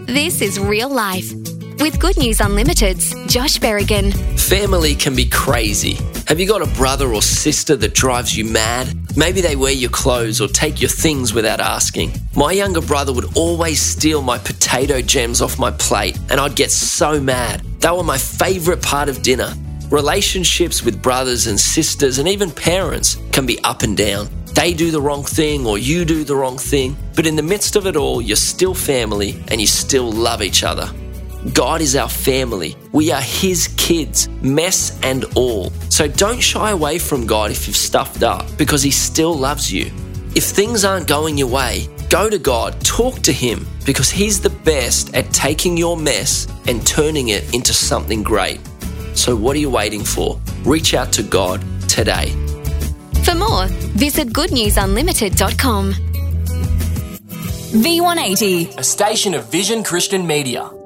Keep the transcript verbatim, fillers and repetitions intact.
This is Real Life. With Good News Unlimited's Josh Berrigan. Family can be crazy. Have you got a brother or sister that drives you mad? Maybe they wear your clothes or take your things without asking. My younger brother would always steal my potato gems off my plate, and I'd get so mad. They were my favourite part of dinner. Relationships with brothers and sisters and even parents can be up and down. They do the wrong thing or you do the wrong thing, but in the midst of it all, you're still family and you still love each other. God is our family. We are His kids, mess and all. So don't shy away from God if you've stuffed up, because He still loves you. If things aren't going your way, go to God, talk to Him, because He's the best at taking your mess and turning it into something great. So what are you waiting for? Reach out to God today. For more, visit good news unlimited dot com. V one eighty, a station of Vision Christian Media.